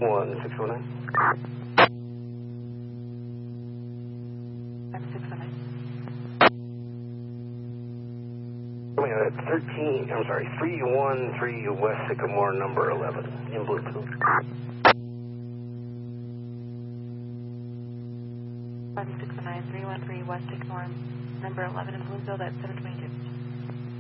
1609. 5609. Coming out at 313 West Sycamore, number 11, in Bluefield. 5609, 313 West Sycamore, number 11 in Bloomfield at 722.